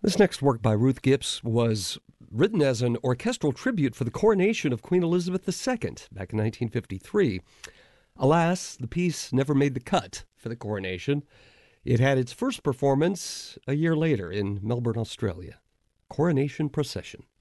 This next work by Ruth Gipps was written as an orchestral tribute for the coronation of Queen Elizabeth II back in 1953. Alas, the piece never made the cut for the coronation. It had its first performance a year later in Melbourne, Australia. Coronation Procession.